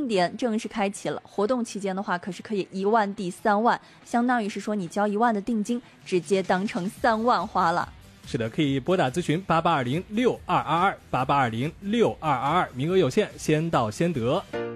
定点正式开启了，活动期间的话可是可以1万抵3万，相当于是说你交1万的定金直接当成3万花了。 是的，可以拨打咨询8820622288206222，名额有限，先到先得。